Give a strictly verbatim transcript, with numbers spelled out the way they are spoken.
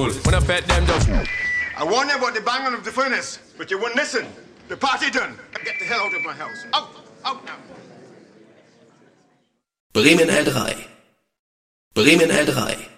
When I bet them just... I warned you about the banging of the furnace, but you wouldn't listen. The party done. Get the hell out of my house. Out! Out now! Bremen L drei. Bremen L drei.